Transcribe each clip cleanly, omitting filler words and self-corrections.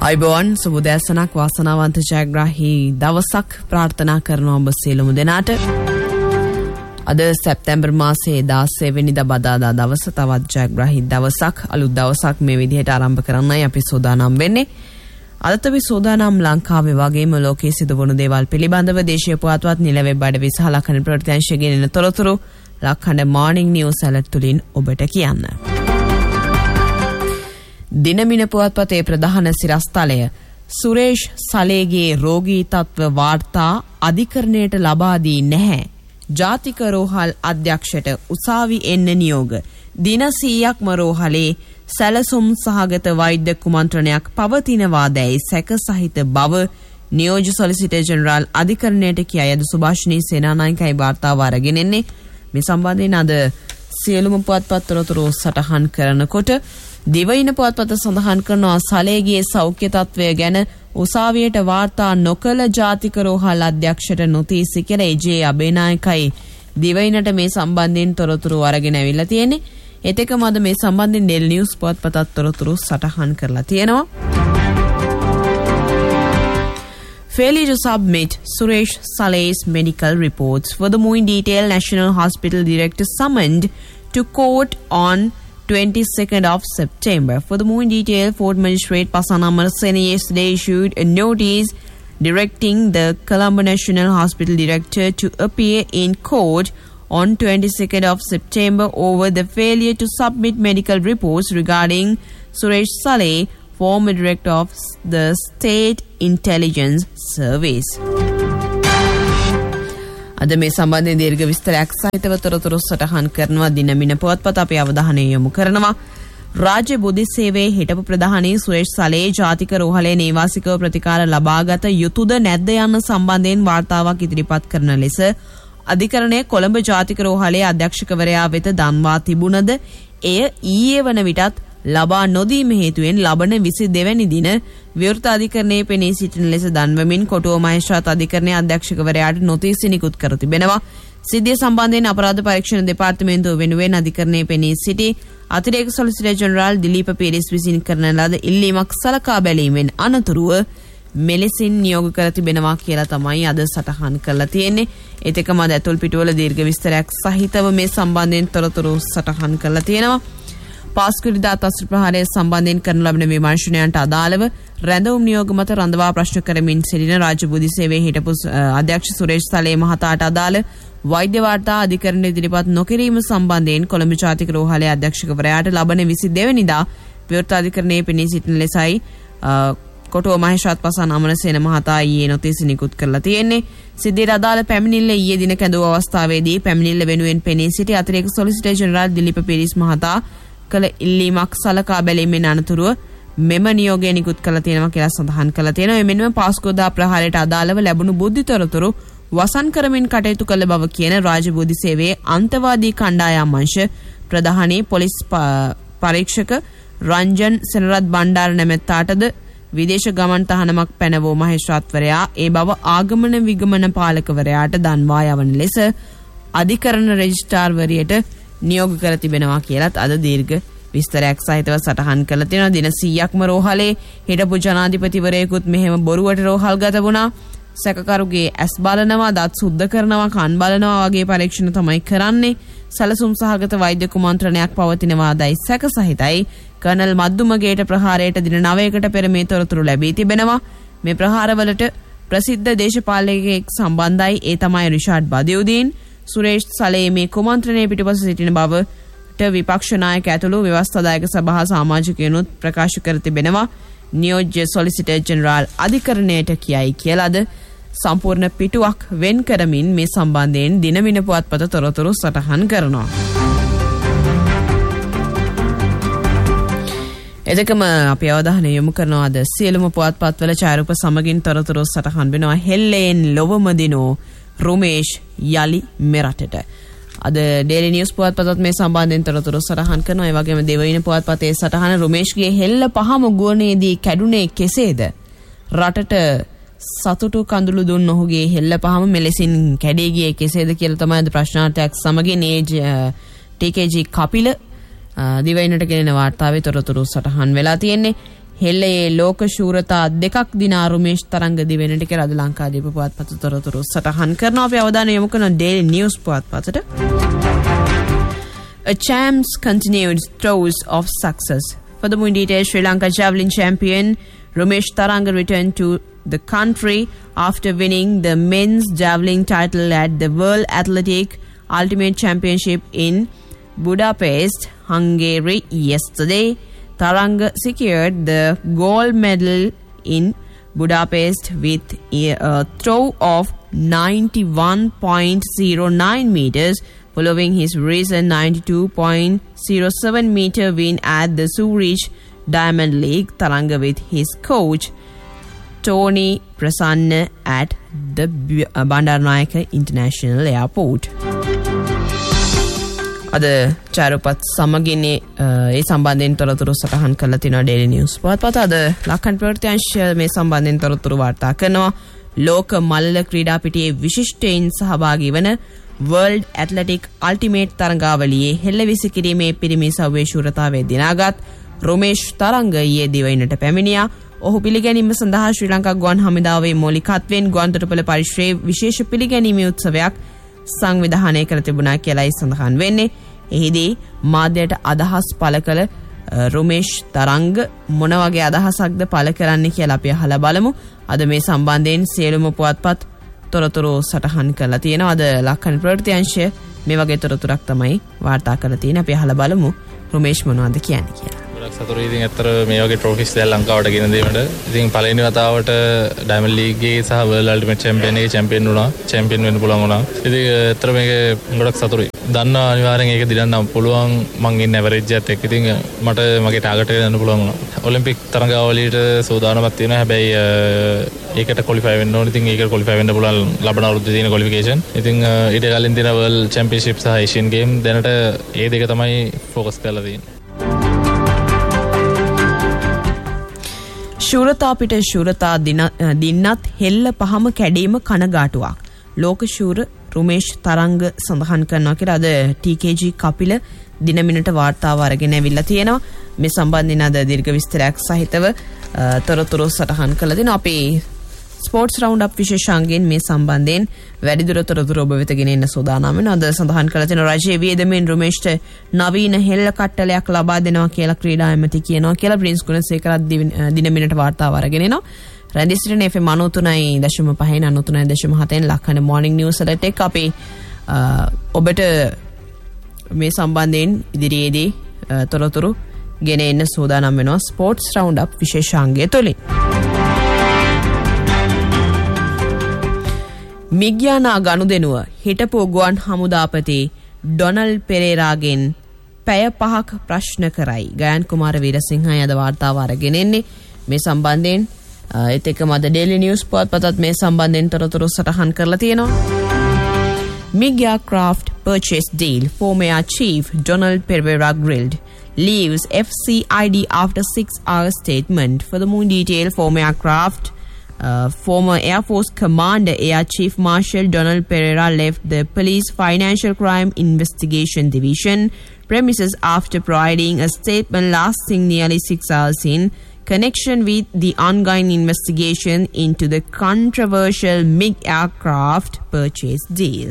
අයිබෝන් සුබදෑසනක් වාසනාවන්ත ජයග්‍රාහී දවසක් ප්‍රාර්ථනා කරනවා ඔබ සියලුම දෙනාට. අද සැප්තැම්බර් මාසයේ 16 වෙනිදා බදාදා දවස තවත් ජයග්‍රාහී දවසක් අලුත් දවසක් මේ විදිහට ආරම්භ කරන්නයි අපි සූදානම් වෙන්නේ. අදත් අපි සූදානම් ලංකාවේ වගේම ලෝකයේ සිදුවුණු දේවල් පිළිබඳව දේශීය පුවත්පත් නිල වෙබ් අඩවි සහ ලක්හඬ ප්‍රතිංශය ගෙනෙන තොරතුරු ලක්හඬ මාර්නිං නිවුස් ඇලර්ට් තුලින් ඔබට කියන්න. දිනමින පුවත්පතේ ප්‍රධාන සිරස්තලය සුරේෂ් සලේගේ රෝගී තත්ත්ව වාර්තා අධිකරණයට ලබා දී නැහැ. ජාතික රෝහල් අධ්‍යක්ෂට උසාවි එන්න නියෝග. දින 100ක්ම රෝහලේ සැලසුම් සහගත වෛද්‍ය කුමන්ත්‍රණයක් පවතිනවාදැයි සැක සහිත බව නියෝජ්‍ය සොලිසිටර් ජෙනරාල් අධිකරණයට කියයි අද සුභාෂිනී සේනානායකයි වාර්තාව අරගෙන එන්නේ. මේ සම්බන්ධයෙන් අද සියලුම පුවත්පත් තොරතුරු සටහන් කරනකොට දිවයින පුවත්පත සඳහන් කරනවා සලේගේ සෞඛ්‍ය තත්ත්වය ගැන උසාවියට වාර්තා නොකළ ජාතික රෝහල් අධ්‍යක්ෂට නොතීසි කියලා ඒ.ජේ. අබේනායකයි දිවයිනට මේ සම්බන්ධයෙන් තොරතුරු අරගෙන ඇවිල්ලා තියෙන්නේ. ඒතකම අද මේ සම්බන්ධයෙන් ඩේලි නිවුස් පුවත්පතත් තොරතුරු සටහන් කරලා තියෙනවා. Failure to submit Suresh Saleh's medical reports. Furthermore, in detail, National Hospital Director summoned to court on 22nd of September. Furthermore, in detail, Fort Magistrate Pasana Amarasena yesterday issued a notice directing the Colombo National Hospital Director to appear in court on 22nd of September over the failure to submit medical reports regarding Suresh Saleh, former director of the State Intelligence Service. අද මේ සම්බන්ධයෙන් දීර්ඝ විස්තරයක් සහිතව තොරතුරු සටහන් කරනවා දිනමින පුවත්පත අපේ අවධානය යොමු කරනවා. රාජ්‍ය බුද්ධි සේවයේ හිටපු ප්‍රධානී සුරේෂ් සලේ ජාතික රෝහලේ නේවාසිකව ප්‍රතිකාර ලබාගත යුතුද නැද්ද යන සම්බන්ධයෙන් වාර්තාවක් ඉදිරිපත් කරන ලෙස අධිකරණය කොළඹ ජාතික රෝහලේ අධ්‍යක්ෂකවරයා වෙත දන්වා තිබුණද එය ඊයේ වන විටත් ලබා නොදීම හේතුවෙන් ලබන 22 වැනි දින විවෘත අධිකරණයේ පෙනී සිටින ලෙස දන්වමින් කොටුව මහේස්ත්‍රාත් අධිකරණයේ අධ්‍යක්ෂකවරයාට නොතීසි නිකුත් කර තිබෙනවා. සිද්ධිය සම්බන්ධයෙන් අපරාධ පරීක්ෂණ දෙපාර්තමේන්තුව වෙනුවෙන් අධිකරණයේ පෙනී සිටි අතිරේක සොලිසිටර් ජෙනරාල් දිලීප පීරිස් විසින් කරන ලද ඉල්ලීමක් සලකා බැලීමෙන් අනතුරුව මෙලෙසින් නියෝග කර තිබෙනවා කියලා තමයි අද සටහන් කරලා තියෙන්නේ. ඒත් එකම අද ඇතුල් පිටුවල දීර්ඝ විස්තරයක් සහිතව මේ සම්බන්ධයෙන් තොරතුරු සටහන් කරලා තියෙනවා. පාස්කුරිදා අත්අස්ත්‍ර ප්‍රහාරය සම්බන්ධයෙන් කරන ලබන විමර්ශනයන්ට අදාළව රැඳවුම් නියෝග මත රඳවා ප්‍රශ්න කරමින් සිටින රාජ්‍ය බුද්ධි සේවයේ හිටපු අධ්‍යක්ෂ සුරේෂ් සලේ මහතාට අදාළ වෛද්‍ය වාර්තා අධිකරණය ඉදිරිපත් නොකිරීම සම්බන්ධයෙන් කොළඹ ජාතික රෝහලේ අධ්‍යක්ෂකවරයාට ලබන 22 වෙනිදා විවෘත අධිකරණයේ පෙනී සිටින ලෙසයි කොටුව මහේස්ත්‍රාත් පසන් අමරසේන මහතා ඊයේ නොතීසි නිකුත් කරලා තියෙන්නේ. සිද්ධියට අදාළ පැමිණිල්ල ඊයේ දින කැඳවූ අවස්ථාවේදී පැමිණිල්ල වෙනුවෙන් පෙනී සිටි අතිරේක සොලිසිටර් ජෙනරාල් දිලීප පීරිස් මහතා කළ ඉල්ලීමක් සලකා බැලීමෙන් අනතුරුව මෙම නියෝගය නිකුත් කළ තියෙනවා කියලා සඳහන් කළා තියෙනවා. එමෙන්ම පාස්කුදා ප්‍රහාරයට අදාළව ලැබුණු බුද්ධි තොරතුරු වසන් කරමින් කටයුතු කළ බව කියන රාජ්‍ය බුද්ධි සේවයේ අන්තවාදී කණ්ඩායම් අංශ ප්‍රධානී පොලිස් පරීක්ෂක රංජන් සෙනරත් බණ්ඩාර නැමැත්තාටද විදේශ ගමන් තහනමක් පැනවූ මහේස්ත්‍රාත්වරයා ඒ බව ආගමන විගමන පාලකවරයාට දන්වා යවන ලෙස අධිකරණ රෙජිස්ට්‍රාර්වරියට නියෝග කර තිබෙනවා කියලත් අද දීර්ඝ විස්තරයක් සහිතව සටහන් කරලා තියෙනවා. දින 100ක්ම රෝහලේ හිටපු ජනාධිපතිවරයෙකුත් මෙහෙම බොරුවට රෝහල් ගත වුණා. සැකකරුගේ ඇස් බලනවා, දත් සුද්ධ කරනවා, කන් බලනවා වගේ පරීක්ෂණ තමයි කරන්නේ. සැලසුම් සහගත වෛද්‍ය කුමන්ත්‍රණයක් පවතිනවාදයි සැක සහිතයි කර්නල් මද්දුමගේට ප්‍රහාරයට දින 9කට පෙර මේ තොරතුරු ලැබී තිබෙනවා. මේ ප්‍රහාරවලට ප්‍රසිද්ධ දේශපාලකයෙක් සම්බන්ධයි. ඒ තමයි රිෂාඩ් බදියුදීන්. සුරේෂ් සලේ මේ කුමන්ත්‍රණයේ පිටුපස සිටින බවට විපක්ෂ නායක ඇතුළු ව්‍යවස්ථාදායක සභා සමාජිකයනුත් ප්‍රකාශ කර තිබෙනවා. නියෝජ්‍ය සොලිසිටර් ජෙනරාල් අධිකරණයට කියයි කියලාද සම්පූර්ණ පිටුවක් වෙන් කරමින් මේ සම්බන්ධයෙන් දිනමින පුවත්පත තොරතුරු සටහන් කරනවා. එදකම අපි අවධානය යොමු කරනවා අද සියලුම පුවත්පත්වල ඡායාරූප සමගින් තොරතුරු සටහන් වෙනවා. හෙල්ලෙන් ලොවම දිනෝ රුමේෂ් යලි මෙරටට. අද ඩේලි නිවුස් පුවත්පතත් මේ සම්බන්ධයෙන් තොරතුරු සටහන් කරනවා. ඒ වගේම දෙවයින පුවත්පතේ සටහන රුමේෂ්ගේ හෙල්ල පහම ගුවනේදී කැඩුනේ කෙසේද? රටට සතුටු කඳුළු දුන් ඔහුගේ හෙල්ල පහම මෙලෙසින් කැඩී ගියේ කෙසේද කියලා තමයි අද ප්‍රශ්නාර්ථයක් සමගින් ටීකේජී කපිල දිවයිනට ගෙනෙන වාර්තාවේ තොරතුරු සටහන් වෙලා තියෙන්නේ. හෙල්ලේ ලෝක ශූරතා දෙකක් දිනා රුමේෂ් තරංග දිවෙනට කියලා අද ලංකාදීප පුවත්පත තොරතුරු සටහන් කරනවා. අපි අවධානය යොමු කරන Daily News පුවත්පතට. A champs continued throes of success. Furthermore, in detail, Sri Lanka javelin champion Rumesh Taranga returned to the country after winning the men's javelin title at the World Athletic Ultimate Championship in Budapest, Hungary yesterday. Taranga secured the gold medal in Budapest with a throw of 91.09 meters, following his recent 92.07 meter win at the Zurich Diamond League. Taranga with his coach Tony Prasanna at the Bandaranaike International Airport. අද චාරුපත් සමගින් ඒ සම්බන්ධයෙන් තොරතුරු සටහන් කරලා තිනවා Daily News පුවත්පත. අද ලක්කන් ප්‍රවෘත්තිංශ මේ සම්බන්ධයෙන් තොරතුරු වාර්තා කරනවා. ලෝක මල්ල ක්‍රීඩා පිටියේ විශිෂ්ටයින් සහභාගී වන World Athletic Ultimate තරඟාවලියේ හෙළවිසි කිරීමේ පිරිමි සව්වේ ශූරතාවයේ දිනාගත් රුමේෂ් තරංග ඊයේ දිවයිනට පැමිණියා. ඔහු පිළිගැනීම සඳහා ශ්‍රී ලංකා ගුවන් හමුදාවේ මූලිකත්වයෙන් ගුවන්තොටුපළ පරිශ්‍රයේ විශේෂ පිළිගැනීමේ උත්සවයක් සංවිධානය කර තිබුණා කියලායි සඳහන් වෙන්නේ. එහිදී මාධ්‍යයට අදහස් පළ කළ රුමේෂ් තරංග මොන වගේ අදහසක්ද පළ කරන්නේ කියලා අපි අහලා බලමු. අද මේ සම්බන්ධයෙන් සියලුම පුවත්පත් තොරතුරු සටහන් කරලා තියෙනවා. අද ලක්කන් ප්‍රවෘත්තිංශය මේ වගේ තොරතුරක් තමයි වාර්තා කරලා තියෙන්නේ. අපි අහලා බලමු රුමේෂ් මොනවද කියන්නේ කියලා. සතුටුයි. ඉතින් ඇත්තට මේ වගේ ට්‍රොෆිස් දැන් ලංකාවට ගෙන දීමට ඉතින් පළවෙනි වතාවට ඩයමන්ඩ් ලීග් එකේ සහ වර්ල්ඩ් අල්ටිමේට් චැම්පියන් එකේ චැම්පියන් වුණා. චැම්පියන් වෙන්න පුළුවන් වුණා. ඉතින් ඇත්තට මේක ගොඩක් සතුටුයි. දන්නා අනිවාර්යෙන් ඒක දිනන්න පුළුවන්. මං ඉන්න ඇවරේජ් එකත් එක්ක ඉතින් මට මගේ ටාගට් එක ගන්න පුළුවන් වුණා. ඔලිම්පික් තරඟාවලියට සූදානම්ක් තියෙනවා. හැබැයි ඒකට ක්වොලිෆයි වෙන්න ඕනේ. ඉතින් ඒකට ක්වොලිෆයි වෙන්න පුළුවන් ලබන අවුරුද්දේ තියෙන ක්වොලිෆිකේෂන්. ඉතින් ඊට කලින් තියෙන වර්ල්ඩ් චැම්පියන්ෂිප් සහ ඒෂියන් ගේම් දැනට ඒ දෙක තමයි ફોකස් කරලා තියෙන්නේ. ශූරතා පිට ශූරතා දින්නත් හෙල්ල පහම කැඩීම කනගාටුවක්. ලෝක ශූර රුමේෂ් තරංග සඳහන් කරනවා කියලා අද TKG කපිල දිනමිනට වාර්තාව අරගෙන ඇවිල්ලා තියෙනවා. මේ සම්බන්ධයෙන් අද දීර්ඝ විස්තරයක් සහිතව තොරතුරු සටහන් කළා දෙනවා. අපි ස්පෝර්ට්ස් රවුන්ඩ් අප් විශේෂාංගයෙන් මේ සම්බන්ධයෙන් වැඩිදුර තොරතුරු ඔබ වෙත ගෙන එන්න සූදානම් වෙනවා. අද සඳහන් කළ තියෙන රජයේ වියදමෙන් රුමේෂ්ට නවීන හෙල්ල කට්ටලයක් ලබා දෙනවා කියලා ක්‍රීඩා ඇමති කියනවා කියලා ප්‍රින්ස් ගුණසේකරත් දිනමිනට වාර්තාව අරගෙන එනවා. රැඳී සිටින FM 93.5 93.7 ලක්කන මොර්නිං නිවුස් වලට එක් අපි ඔබට මේ සම්බන්ධයෙන් ඉදිරියේදී තොරතුරු ගෙන එන්න සූදානම් වෙනවා ස්පෝර්ට්ස් රවුන්ඩ් අප් විශේෂාංගය තුලින්. මිග්යානා ගනුදෙනුව හිටපු ගුවන් හමුදාපති ඩොනල්ඩ් පෙරේරාගෙන් පැය 5ක් ප්‍රශ්න කරයි. ගයන් කුමාර වීරසිංහයි අද වාර්තාව අරගෙන එන්නේ. මේ සම්බන්ධයෙන් ඒත් එක්කම අද Daily News පුවත්පතත් මේ සම්බන්ධයෙන් තොරතුරු සටහන් කරලා තියෙනවා. Migya Craft purchase deal. Former Chief Donald Pereira grilled. Leaves FCID after 6-hour statement. For the more detail, former Air Force Commander Air Chief Marshal Donald Pereira left the Police Financial Crime Investigation Division premises after providing a statement lasting nearly 6 hours in connection with the ongoing investigation into the controversial MiG aircraft purchase deal.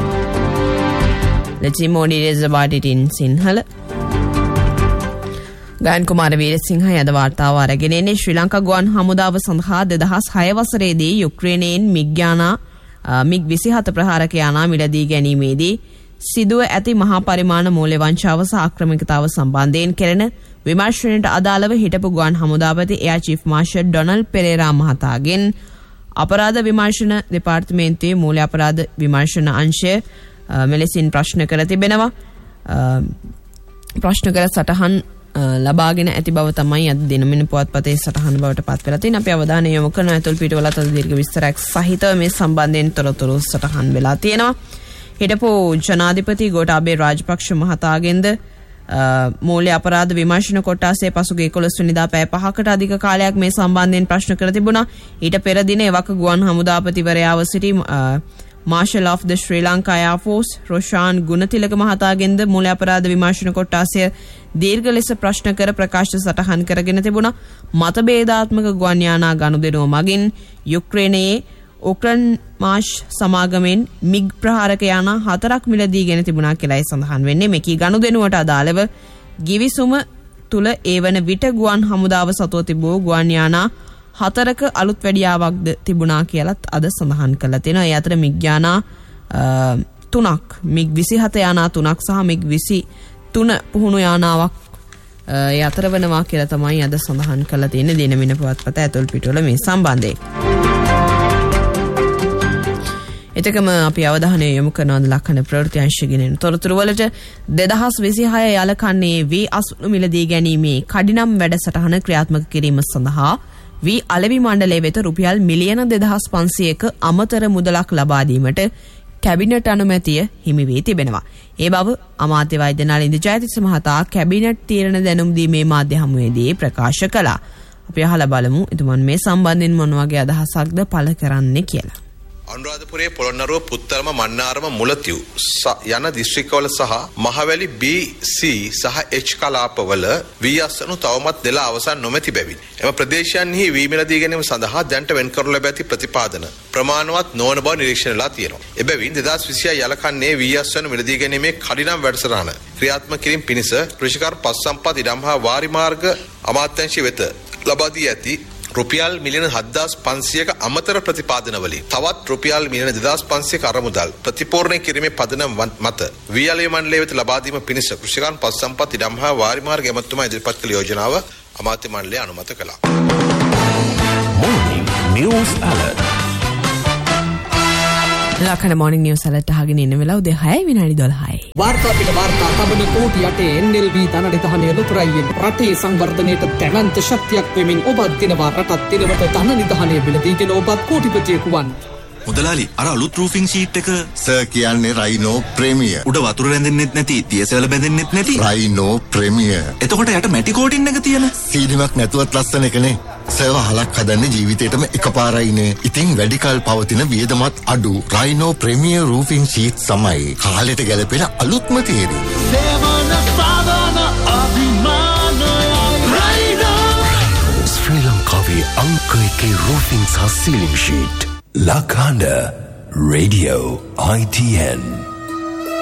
Let's see more details about it in Sinhala. Gayan කුමාර වීරසිංහයි අද වාර්තාව අරගෙන එන්නේ. ශ්‍රී ලංකා ගුවන් හමුදාව සඳහා 2006 වසරේදී යුක්‍රේනයෙන් MiG 27 ප්‍රහාරක යානා මිලදී ගැනීමේදී සිදුව ඇති මහා පරිමාණ මූල්‍ය වංචාව සහ ආක්‍රමිකතාව සම්බන්ධයෙන් කෙරෙන විමර්ශනයට අදාළව හිටපු ගුවන් හමුදාපති එයා චීෆ් මාර්ෂල් ඩොනල්ඩ් පෙරේරා මහතාගෙන් අපරාධ විමර්ශන දෙපාර්තමේන්තුවේ මූල්‍ය අපරාධ විමර්ශන අංශය මෙලෙසින් ප්‍රශ්න කර තිබෙනවා. ප්‍රශ්න කර සටහන් ලබාගෙන ඇති බව තමයි අද දිනමින පුවත්පතේ සටහන් බවට පත් වෙලා තියෙන. අපි අවධානය යොමු කරන ඇතුල් පිටවලත් අද දීර්ඝ විස්තරයක් සහිතව මේ සම්බන්ධයෙන් තොරතුරු සටහන් වෙලා තියෙනවා. හිටපු ජනාධිපති ගෝඨාභය රාජපක්ෂ මහතාගෙන්ද මූල්‍ය අපරාධ විමර්ශන කොට්ටාසේ පසුගිය 11 වෙනිදා පැය 5කට අධික කාලයක් මේ සම්බන්ධයෙන් ප්‍රශ්න කර තිබුණා. ඊට පෙර දින එවක ගුවන් හමුදාපතිවරයාව සිටි Marshal of the Sri Lanka Air Force Roshan Gunatilaka මහතාගෙන්ද මූල්‍ය අපරාධ විමර්ශන කොට්ටාසය දීර්ඝ ලෙස ප්‍රශ්න කර ප්‍රකාශ සටහන් කරගෙන තිබුණා. මතභේදාත්මක ගුවන් යානා ගනුදෙනුව මගින් යුක්‍රේනයේ ඔක්‍රන් මාෂ් සමාගමෙන් මිග් ප්‍රහාරක යානා 4ක් මිලදීගෙන තිබුණා කියලායි සඳහන් වෙන්නේ. මෙකී ගනුදෙනුවට අදාළව ගිවිසුම තුල ඒවන විට ගුවන් හමුදාව සතුව තිබූ ගුවන් යානා 4ක අලුත් වැඩියාවක්ද තිබුණා කියලත් අද සඳහන් කරලා තියෙනවා. ඒ අතර මිග් යානා 3ක් මිග් 27 යානා 3ක් සහ මිග් 23 පුහුණු යානාවක් ඒ අතර වෙනවා කියලා තමයි අද සඳහන් කරලා තියෙන්නේ දිනමින පුවත්පත ඇතුල් පිටුවල මේ සම්බන්ධයෙන්. එතකම අපි අවධානය යොමු කරනවා ලක්ෂණ ප්‍රවෘත්ති අංශයෙන් තොරතුරු වලට 2026 යාලකන්නේ වී අසුණු මිලදී ගැනීමේ කඩිනම් වැඩසටහන ක්‍රියාත්මක කිරීම සඳහා වී අලෙවි මණ්ඩලය වෙත රුපියල් මිලියන 2500ක අමතර මුදලක් ලබා දීමට කැබිනට් අනුමැතිය හිමි වී තිබෙනවා. ඒ බව අමාත්‍ය වෛද්‍ය නලින්ද ජයතිස්ස මහතා කැබිනට් තීරණ දැනුම් දීමේ මාධ්‍ය හමුවේදී ප්‍රකාශ කළා. අපි අහලා බලමු එතුමන් මේ සම්බන්ධයෙන් මොන වගේ අදහසක්ද පළ කරන්නේ කියලා. අනුරාධපුරයේ පොළොන්නරුව පුත්තරම මන්නාරම මුලතිව් යන දිස්ත්‍රික්කවල සහ මහවැලි B, C සහ H කලාපවල වී අස්වනු තවමත් දෙලා අවසන් නොමැති බැවින් එම ප්‍රදේශයන්හි වී මිලදී ගැනීම සඳහා දැනට වෙන් කරනු ලැබ ඇති ප්‍රතිපාදන ප්‍රමාණවත් නොවන බව නිරීක්ෂණලා තියෙනවා. එබැවින් 2026 යලකන්නේ වී අස්වනු මිලදී ගැනීමේ කඩිනම් වැඩසටහන ක්‍රියාත්මක කිරීම පිණිස කෘෂිකාර පස් සම්පත් ඉඩම් හා වාරි මාර්ග අමාත්‍යාංශය වෙත ලබා දී ඇති රුපියල් මිලියන 7500ක අමතර ප්‍රතිපාදන වලින් තවත් රුපියල් මිලියන 2500ක අරමුදල් ප්‍රතිපූර්ණ කිරීමේ පදනම මත වී අලෙවි මණ්ඩලය වෙත ලබා දීම පිණිස කෘෂිකාරන් පස් සම්පත් ඉඩම් හා වාරි මාර්ග ඇමතුමා ඉදිරිපත් කළ යෝජනාව අමාත්‍ය මණ්ඩලය අනුමත කළා. Morning News Alert. ලක්ෂණ morning news alert අහගෙන ඉන්න වෙලාව 6:12යි. වාර්තා පිට වාර්තා තබන කෝටි 8 NLB ධනනිධානය ලොතරයියෙන් රටේ සංවර්ධනයට දැවැන්ත ශක්තියක් වෙමින් ඔබත් දිනවා රටත් දිනවට ධනනිධානය බිලදීගෙන ඔබත් කෝටිපතියෙකු වන්න. මුදලාලි අර අලුත් රූෆින් ෂීට් එක සර් කියන්නේ රයිනෝ ප්‍රීමියර්. උඩ වතුර රැඳෙන්නෙත් නැති තියසවල බැඳෙන්නෙත් නැති රයිනෝ ප්‍රීමියර්. එතකොට යට මැටි කෝටින් එක තියෙන සීලිමක් නැතුවත් ලස්සන එකනේ. සර් වහලක් හදන්නේ ජීවිතේටම එකපාරයිනේ. ඉතින් වැඩි කල් පවතින වියදමත් අඩු රයිනෝ ප්‍රීමියර් රූෆින් ෂීට් සමයි කාලෙට ගැලපෙන අලුත්ම තේරුම. සේවන සාධන අභිමානයි රයිනෝ ශ්‍රී ලංකාවේ අංක 1 රූෆින් සහ සීලින් sheet. La Khanda Radio ITN